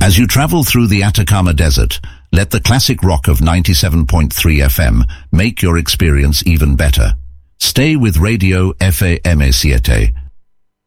As you travel through the Atacama Desert, let the classic rock of 97.3 FM make your experience even better. Stay with Radio FAM7